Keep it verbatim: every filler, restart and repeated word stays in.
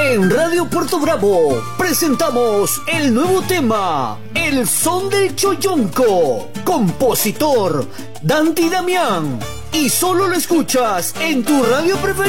En Radio Puerto Bravo presentamos el nuevo tema, El Son del Choyonco, compositor Dandy Damián, y solo lo escuchas en tu radio preferida.